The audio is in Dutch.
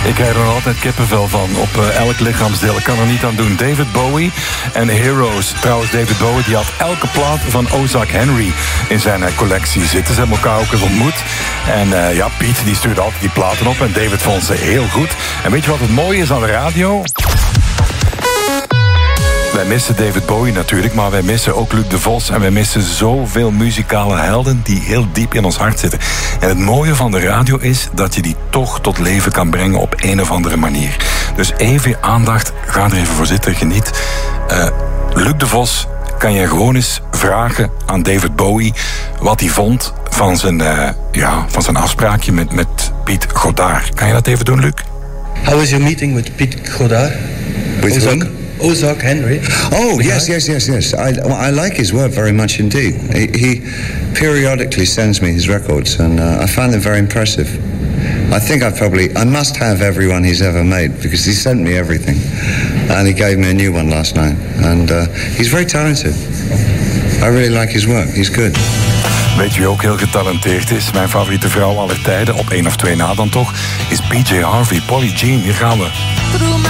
Ik krijg er nog altijd kippenvel van op elk lichaamsdeel. Ik kan er niet aan doen. David Bowie en Heroes. Trouwens, David Bowie die had elke plaat van Ozark Henry in zijn collectie zitten. Ze hebben elkaar ook eens ontmoet. En Piet die stuurde altijd die platen op en David vond ze heel goed. En weet je wat het mooie is aan de radio? Wij missen David Bowie natuurlijk, maar wij missen ook Luc de Vos. En wij missen zoveel muzikale helden die heel diep in ons hart zitten. En het mooie van de radio is dat je die toch tot leven kan brengen op een of andere manier. Dus even je aandacht, ga er even voor zitten, geniet. Luc de Vos kan je gewoon eens vragen aan David Bowie wat hij vond van zijn afspraakje met Piet Godard. Kan je dat even doen, Luc? How was your meeting with Piet Godard? With whom? Ozark Henry. Oh, yes. I like his work very much indeed. He periodically sends me his records, and I find them very impressive. I think I must have every one he's ever made, because he sent me everything. And he gave me a new one last night. And he's very talented. I really like his work. He's good. Weet je wie ook heel getalenteerd is? Mijn favoriete vrouw aller tijden, op 1 of 2 na dan toch, is PJ Harvey. Polly Jean, hier gaan we.